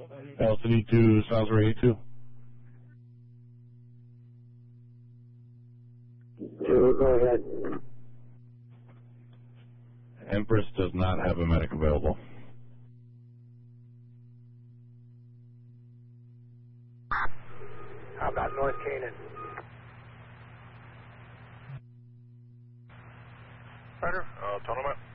LCD 2, Salisbury 82. 2, go ahead. Empress does not have a medic available. How about North Canaan? Ryder, tunnel map.